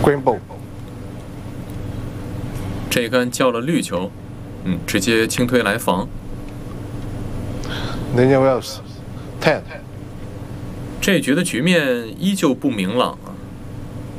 Green ball。 这杆叫了绿球，直接轻推来防。 Daniel Wells，10。 这局的局面依旧不明朗，